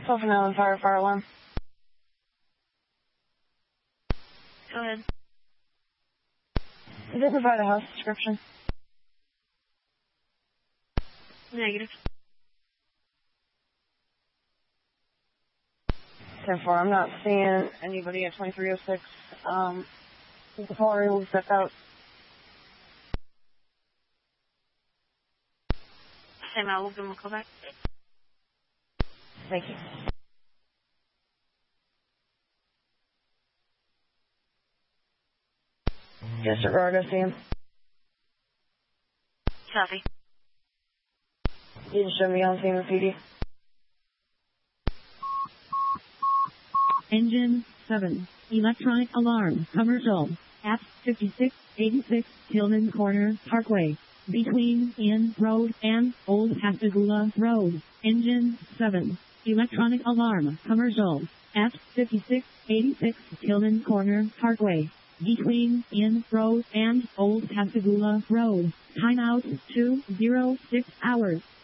Open Island fire alarm. Go ahead. Did it provide a house description? Negative. 10-4, I'm not seeing anybody at 2306. Is the caller able to step out? Same out, we'll give him a call back. Thank you. Disregard, I see him. Copy. You can show me on scene with PD. Engine 7. Electronic alarm. Commercial. At 5686 Hillman Corner Parkway. Between Inn Road and Old Pascagoula Road. Engine 7. Electronic alarm. Commercial. At 5686 Hillman Corner Parkway. Between Inn Road and Old Pascagoula Road. Timeout 206 hours.